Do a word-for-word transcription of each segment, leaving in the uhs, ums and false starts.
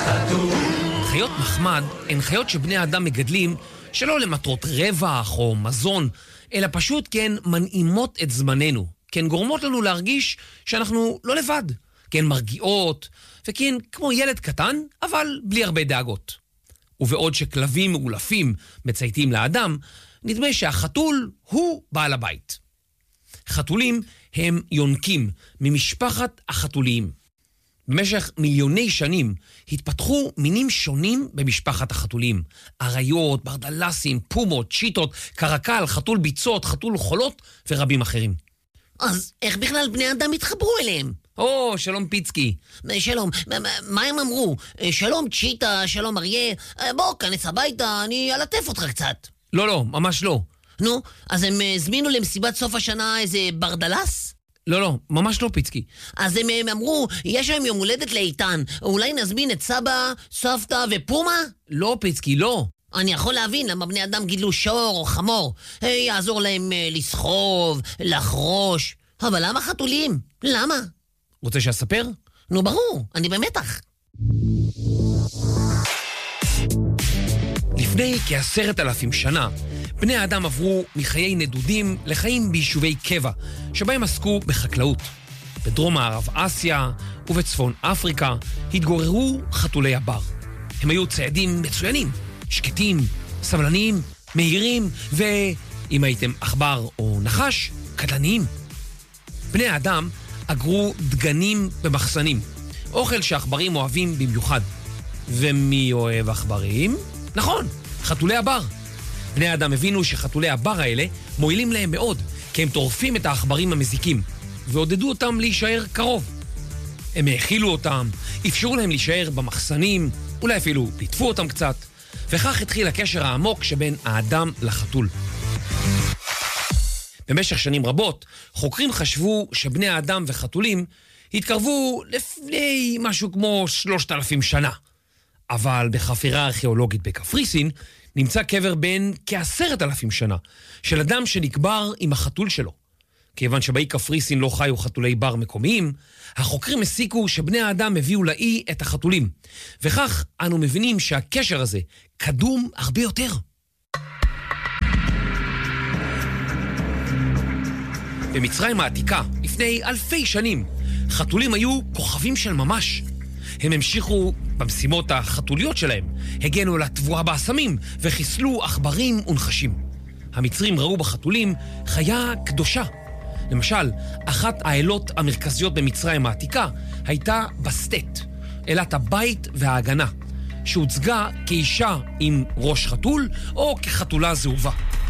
חיות מחמד הן חיות שבני האדם מגדלים שלא למטרות רווח או מזון, אלא פשוט כי הן מנעימות את זמננו, כי הן גורמות לנו להרגיש שאנחנו לא לבד, כי הן מרגיעות, וכי הן כמו ילד קטן, אבל בלי הרבה דאגות. ובעוד שכלבים מאולפים מצייתים לאדם, נדמה שהחתול הוא בעל הבית. חתולים הם יונקים ממשפחת החתוליים. במשך מיליוני שנים התפתחו מינים שונים במשפחת החתולים. אריות, ברדלסים, פומות, צ'יטות, קרקל, חתול ביצות, חתול חולות ורבים אחרים. אז איך בכלל בני אדם התחברו אליהם? או, שלום פיצקי. שלום, מה הם אמרו? שלום צ'יטה, שלום אריה, בוא, כנס הביתה, אני אלטף אותך קצת. לא, לא, ממש לא. נו, אז הם הזמינו למסיבת סוף השנה איזה ברדלס? לא, לא, ממש לא פיצקי. אז הם, הם אמרו, יש היום יום הולדת לאיתן, אולי נזמין את סבא, סבתא ופומה? לא פיצקי, לא. אני יכול להבין למה בני אדם גידלו שור או חמור. יעזור להם לסחוב, לחרוש. אבל למה חתולים? למה? רוצה שאספר? נו ברור, אני במתח. לפני כעשרת אלפים שנה, בני האדם עברו מחיי נדודים לחיים ביישובי קבע, שבהם עסקו בחקלאות. בדרום מערב אסיה ובצפון אפריקה התגוררו חתולי הבר. הם היו ציידים מצוינים, שקטים, סבלניים, מהירים, ואם הייתם עכבר או נחש, קטלניים. בני האדם אגרו דגנים במחסנים, אוכל שעכברים אוהבים במיוחד. ומי אוהב עכברים? נכון, חתולי הבר. בני האדם הבינו שחתולי הבר האלה מועילים להם מאוד, כי הם טורפים את העכברים המזיקים, ועודדו אותם להישאר קרוב. הם האכילו אותם, אפשרו להם להישאר במחסנים, אולי אפילו ליטפו אותם קצת, וכך התחיל הקשר העמוק שבין האדם לחתול. במשך שנים רבות, חוקרים חשבו שבני האדם וחתולים התקרבו לפני משהו כמו שלושת אלפים שנה. אבל בחפירה ארכיאולוגית בקפריסין נמצא קבר בין כעשרת אלפים שנה של אדם שנקבר עם החתול שלו. כיוון שבאי קפריסין לא חיו חתולי בר מקומיים, החוקרים הסיקו שבני האדם הביאו לאי את החתולים, וכך אנו מבינים שהקשר הזה קדום הרבה יותר. במצרים העתיקה, לפני אלפי שנים, חתולים היו כוכבים של ממש. הם המשיכו במשימות החתוליות שלהם, הגנו לתבואה באסמים וחיסלו עכברים ונחשים. המצרים ראו בחתולים חיה קדושה. למשל, אחת האלות המרכזיות במצרים העתיקה הייתה בסטט, אלת הבית וההגנה, שהוצגה כאישה עם ראש חתול או כחתולה זהובה.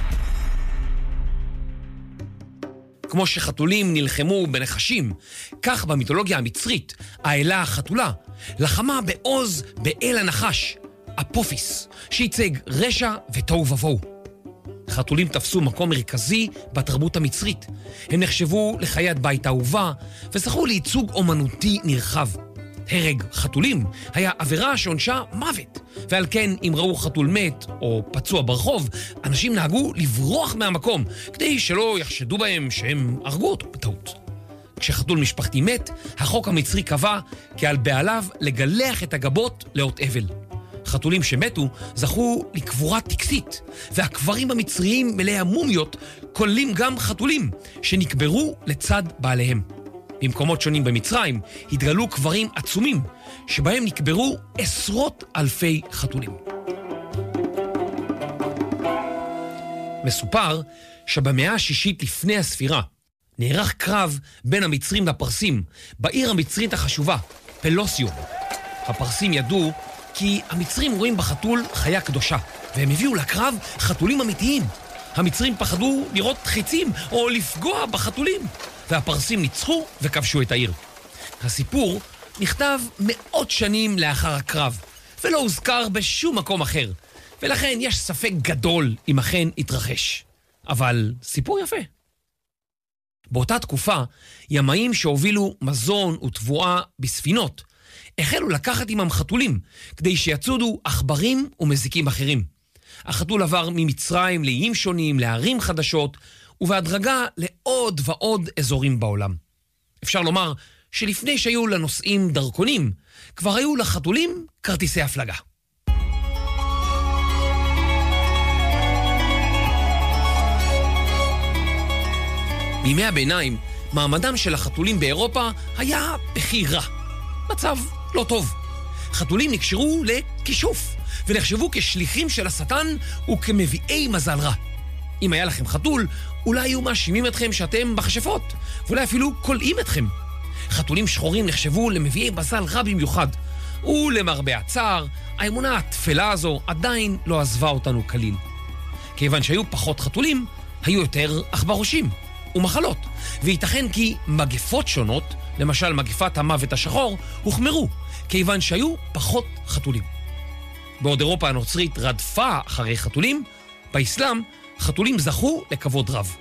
כמו שחתולים נלחמו בנחשים, כך במיתולוגיה המצרית, האלה החתולה לחמה בעוז באל הנחש, אפופיס, שייצג רשע ותוהו ובוהו. חתולים תפסו מקום מרכזי בתרבות המצרית. הם נחשבו לחיית בית אהובה וזכו לייצוג אומנותי נרחב. הרג חתולים היה עבירה שעונשה מוות, ועל כן אם ראו חתול מת או פצוע ברחוב, אנשים נהגו לברוח מהמקום כדי שלא יחשדו בהם שהם הרגו אותו בטעות. כשחתול משפחתי מת, החוק המצרי קבע כי על בעליו לגלח את הגבות לאות אבל. חתולים שמתו זכו לקבורה טקסית, והקברים המצריים מלאי המומיות כוללים גם חתולים שנקברו לצד בעליהם. במקומות שונים במצרים התגלו קברים עצומים שבהם נקברו עשרות אלפי חתולים. מסופר שבמאה השישית לפני הספירה נערך קרב בין המצרים לפרסים בעיר המצרית החשובה, פלוסיום. הפרסים ידעו כי המצרים רואים בחתול חיה קדושה, והם הביאו לקרב חתולים אמיתיים. המצרים פחדו לראות חיצים או לפגוע בחתולים, והפרסים ניצחו וכבשו את העיר. הסיפור נכתב מאות שנים לאחר הקרב, ולא הוזכר בשום מקום אחר, ולכן יש ספק גדול אם אכן התרחש. אבל סיפור יפה. באותה תקופה, ימאים שהובילו מזון ותבואה בספינות, החלו לקחת עמם חתולים, כדי שיצודו עכברים ומזיקים אחרים. החתול עבר ממצרים לאיים שונים, לערים חדשות, ובהדרגה לעוד ועוד אזורים בעולם. אפשר לומר שלפני שהיו לנוסעים דרכונים, כבר היו לחתולים כרטיסי הפלגה. בימי הביניים, מעמדם של החתולים באירופה היה בכי רע. מצב לא טוב. חתולים נקשרו לכישוף, ונחשבו כשליחים של השטן וכמביאי מזל רע. אם היה לכם חתול, אולי היו מאשימים אתכם שאתם בחשפות, ואולי אפילו קולעים אתכם. חתולים שחורים נחשבו למביאי מזל רע במיוחד, ולמרבה הצער, האמונה התפלה הזו עדיין לא עזבה אותנו כליל. כיוון שהיו פחות חתולים, היו יותר עכברושים ומחלות, וייתכן כי מגפות שונות, למשל מגפת המוות השחור, הוחמרו, כיוון שהיו פחות חתולים. בעוד אירופה הנוצרית רדפה אחרי חתולים, באסלאם חתולים זכו לכבוד רב.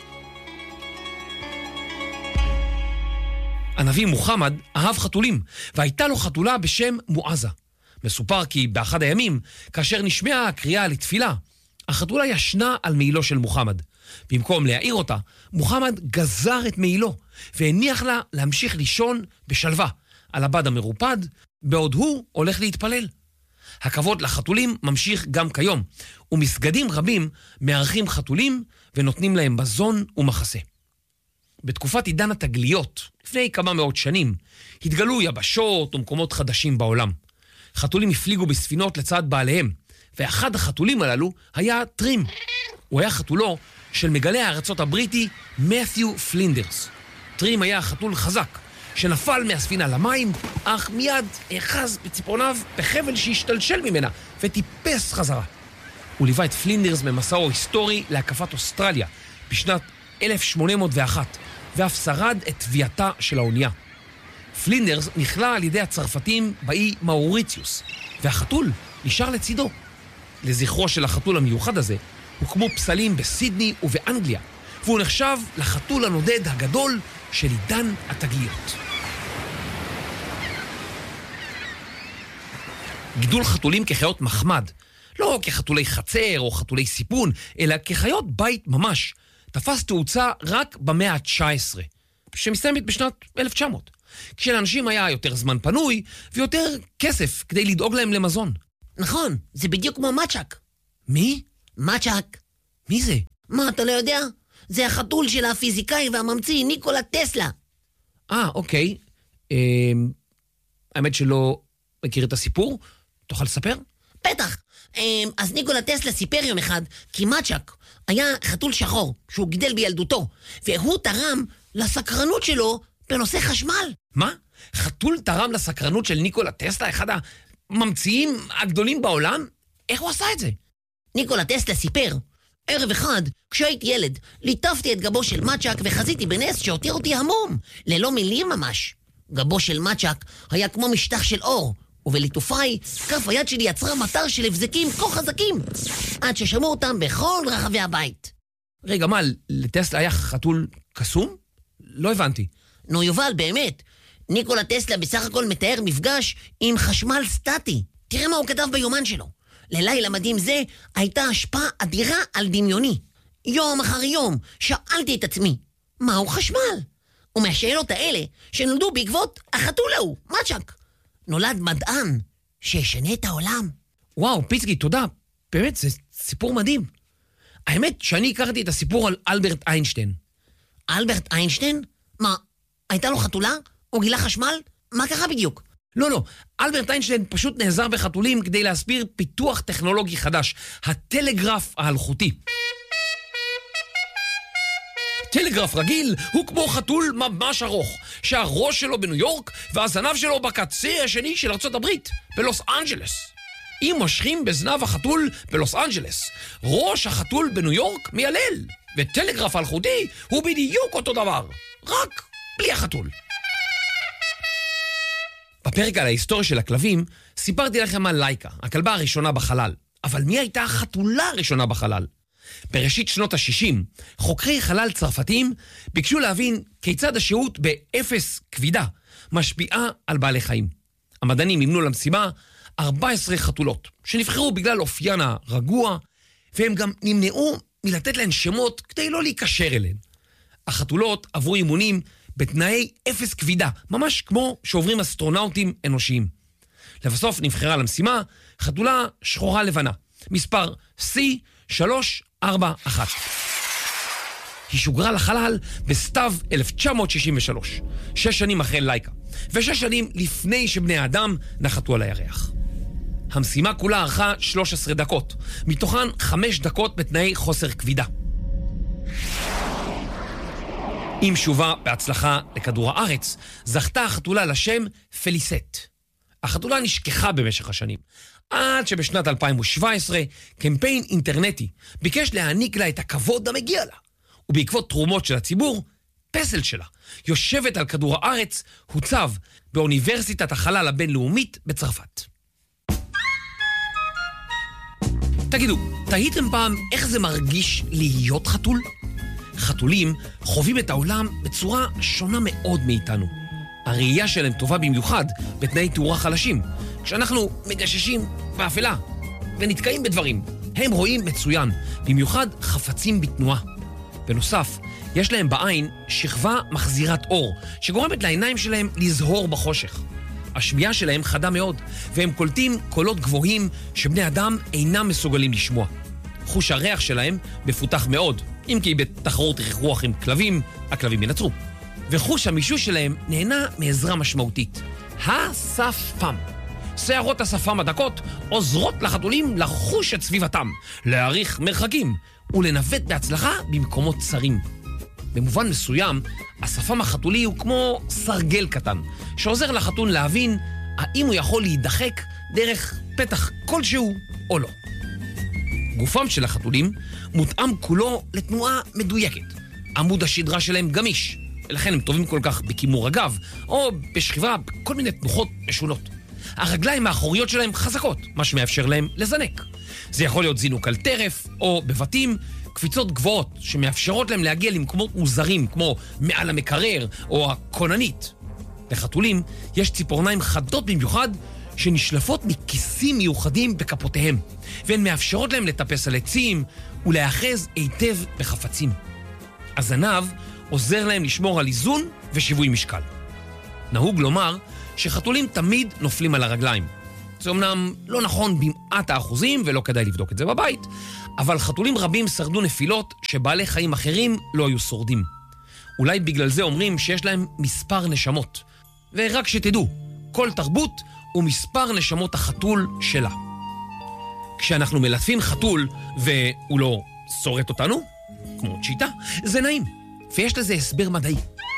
הנביא מוחמד אהב חתולים, והייתה לו חתולה בשם מועזה. מסופר כי באחד הימים, כאשר נשמעה הקריאה לתפילה, החתולה ישנה על מעילו של מוחמד. במקום להעיר אותה, מוחמד גזר את מעילו, והניח לה להמשיך לישון בשלווה, על הבד המרופד, בעוד הוא הולך להתפלל. הכבוד לחתולים ממשיך גם כיום, ומסגדים רבים מארחים חתולים ונותנים להם מזון ומחסה. בתקופת עידן התגליות, לפני כמה מאות שנים, התגלו יבשות ומקומות חדשים בעולם. חתולים הפליגו בספינות לצד בעליהם, ואחד החתולים הללו היה טרים. הוא היה חתולו של מגלה הארצות הבריטי מת'יו פלינדרס. טרים היה חתול חזק, שנפל מהספינה למים, אך מיד אחז בציפורניו בחבל שהשתלשל ממנה וטיפס חזרה. הוא ליווה את פלינדרס במסעו היסטורי להקפת אוסטרליה בשנת אלף שמונה מאות ואחת, ואף שרד את טביעתה של האונייה. פלינדרס נכלא על ידי הצרפתים באי מאוריציוס, והחתול נשאר לצידו. לזכרו של החתול המיוחד הזה, הוקמו פסלים בסידני ובאנגליה, והוא נחשב לחתול הנודד הגדול של עידן התגליות. גידול חתולים כחיות מחמד, לא כחתולי חצר או חתולי סיפון, אלא כחיות בית ממש, תפס תאוצה רק במאה ה-תשע עשרה, שמסתיימת בשנת אלף תשע מאות, כשלאנשים היה יותר זמן פנוי ויותר כסף כדי לדאוג להם למזון. נכון, זה בדיוק כמו מצ'ק. מי? מצ'ק. מי זה? מה, אתה לא יודע? זה החתול של הפיזיקאי והממציא ניקולה טסלה. אה, אוקיי. אה, האמת שלא מכיר את הסיפור. תוכל לספר? בטח. אז ניקולה טסלה סיפר יום אחד כי מצ'ק היה חתול שחור שהוא גידל בילדותו, והוא תרם לסקרנות שלו בנושא חשמל. מה? חתול תרם לסקרנות של ניקולה טסלה, אחד הממציאים הגדולים בעולם? איך הוא עשה את זה? ניקולה טסלה סיפר, ערב אחד, כשהייתי ילד, ליטפתי את גבו של מצ'ק וחזיתי בנס שהותיר אותי המום, ללא מילים ממש. גבו של מצ'ק היה כמו משטח של אור, ובליטופיי, כף היד שלי יצרה מטר של הבזקים כה חזקים, עד ששמעו אותם בכל רחבי הבית. רגע, מה, לטסלה היה חתול קסום? לא הבנתי. נו יובל, באמת. ניקולה טסלה בסך הכל מתאר מפגש עם חשמל סטטי. תראה מה הוא כתב ביומן שלו. ללילה מדהים זה הייתה השפעה אדירה על דמיוני. יום אחר יום שאלתי את עצמי, מהו חשמל? ומהשאלות האלה שנולדו בעקבות החתול ההוא, מצ'ק, נולד מדען שישנה את העולם. וואו, פיצקי, תודה. באמת, זה סיפור מדהים. האמת שאני הכרתי את הסיפור על אלברט איינשטיין. אלברט איינשטיין? מה, הייתה לו חתולה? הוא גילה חשמל? מה קרה בדיוק? לא, לא. אלברט איינשטיין פשוט נעזר בחתולים כדי להסביר פיתוח טכנולוגי חדש, הטלגרף האלחוטי. טלגרף רגיל הוא כמו חתול ממש ארוך, שהראש שלו בניו יורק והזנב שלו בקצה השני של ארצות הברית, בלוס אנג'לס. אם מושכים בזנב החתול בלוס אנג'לס, ראש החתול בניו יורק מיילל, וטלגרף אלחוטי הוא בדיוק אותו דבר, רק בלי החתול. בפרק על ההיסטוריה של הכלבים, סיפרתי לכם על לייקה, הכלבה הראשונה בחלל. אבל מי הייתה החתולה הראשונה בחלל? בראשית שנות ה-שישים, חוקרי חלל צרפתיים ביקשו להבין כיצד השהות באפס כבידה משפיעה על בעלי חיים. המדענים אימנו למשימה ארבע עשרה חתולות, שנבחרו בגלל אופיין הרגוע, והם גם נמנעו מלתת להן שמות כדי לא להיקשר אליהן. החתולות עברו אימונים בתנאי אפס כבידה, ממש כמו שעוברים אסטרונאוטים אנושיים. לבסוף נבחרה למשימה חתולה שחורה לבנה, מספר סי שלוש ארבע אחת. היא שוגרה לחלל בסתיו אלף תשע מאות שישים ושלוש, שש שנים אחרי לייקה, ושש שנים לפני שבני האדם נחתו על הירח. המשימה כולה ארכה שלוש עשרה דקות, מתוכן חמש דקות בתנאי חוסר כבידה. עם שובה בהצלחה לכדור הארץ, זכתה החתולה לשם פליסט. החתולה נשכחה במשך השנים, עד שבשנת אלפיים ושבע עשרה קמפיין אינטרנטי ביקש להעניק לה את הכבוד המגיע לה, ובעקבות תרומות של הציבור, פסל שלה, יושבת על כדור הארץ, הוצב באוניברסיטת החלל הבינלאומית בצרפת. תגידו, תהיתם פעם איך זה מרגיש להיות חתול? חתולים חווים את העולם בצורה שונה מאוד מאיתנו. הראייה שלהם טובה במיוחד בתנאי תאורה חלשים, כשאנחנו מגששים באפלה ונתקעים בדברים. הם רואים מצוין, במיוחד חפצים בתנועה. בנוסף, יש להם בעין שכבה מחזירת אור, שגורמת לעיניים שלהם לזהור בחושך. השמיעה שלהם חדה מאוד, והם קולטים קולות גבוהים שבני אדם אינם מסוגלים לשמוע. חוש הריח שלהם מפותח מאוד, אם כי בתחרות ריח עם כלבים, הכלבים ינצרו. וחוש המישוש שלהם נהנה מעזרה משמעותית. השפם. שערות השפם הדקות עוזרות לחתולים לחוש את סביבתם, להעריך מרחקים ולנווט בהצלחה במקומות צרים. במובן מסוים, השפם החתולי הוא כמו סרגל קטן, שעוזר לחתול להבין האם הוא יכול להידחק דרך פתח כלשהו או לא. גופם של החתולים מותאם כולו לתנועה מדויקת. עמוד השדרה שלהם גמיש, ולכן הם טובים כל כך בכימור הגב, או בשכיבה בכל מיני תנוחות משונות. הרגליים האחוריות שלהם חזקות, מה שמאפשר להם לזנק. זה יכול להיות זינוק על טרף, או בבתים, קפיצות גבוהות שמאפשרות להם להגיע למקומות מוזרים, כמו מעל המקרר או הכוננית. לחתולים יש ציפורניים חדות במיוחד, שנשלפות מכיסים מיוחדים בכפותיהם, והן מאפשרות להם לטפס על עצים ולהאחז היטב בחפצים. הזנב עוזר להם לשמור על איזון ושיווי משקל. נהוג לומר שחתולים תמיד נופלים על הרגליים. זה אומנם לא נכון במעט האחוזים ולא כדאי לבדוק את זה בבית, אבל חתולים רבים שרדו נפילות שבעלי חיים אחרים לא היו שורדים. אולי בגלל זה אומרים שיש להם מספר נשמות. ורק שתדעו, כל תרבות הוא מספר נשמות החתול שלה. כשאנחנו מלטפים חתול והוא לא שורט אותנו, כמו צ'יטה, זה נעים, ויש לזה הסבר מדעי.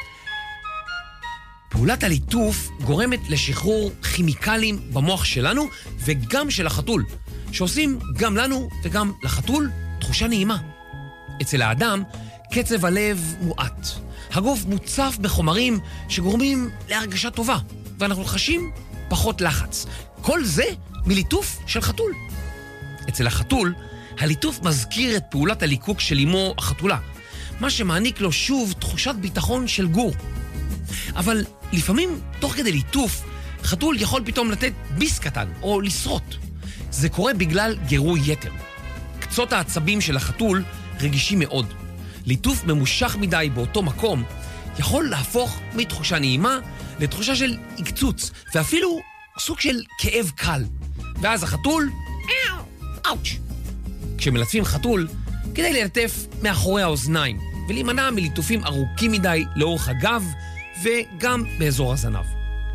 פעולת הליטוף גורמת לשחרור כימיקלים במוח שלנו וגם של החתול, שעושים גם לנו וגם לחתול תחושה נעימה. אצל האדם קצב הלב מועט. הגוף מוצף בחומרים שגורמים להרגשה טובה, ואנחנו חשים פחות לחץ. כל זה מליטוף של חתול. אצל החתול, הליטוף מזכיר את פעולת הליקוק של אמו החתולה, מה שמעניק לו שוב תחושת ביטחון של גור. אבל לפעמים, תוך כדי ליטוף, חתול יכול פתאום לתת ביס קטן או לשרוט. זה קורה בגלל גירוי יתר. קצות העצבים של החתול רגישים מאוד. ליטוף ממושך מדי באותו מקום יכול להפוך מתחושה נעימה לתחושה של עקצוץ, ואפילו סוג של כאב קל. ואז החתול, אאוץ'. כשמלטפים חתול, כדי ללטף מאחורי האוזניים, ולהימנע מליטופים ארוכים מדי לאורך הגב, וגם באזור הזנב.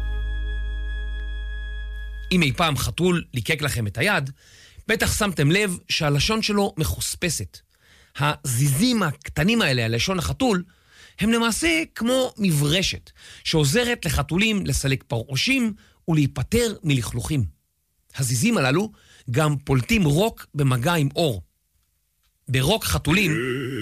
אם אי פעם חתול ליקק לכם את היד, בטח שמתם לב שהלשון שלו מחוספסת. הזיזים הקטנים האלה על לשון החתול, הם למעשה כמו מברשת, שעוזרת לחתולים לסלק פרעושים ולהיפטר מלכלוכים. הזיזים הללו גם פולטים רוק במגע עם אור. ברוק חתולים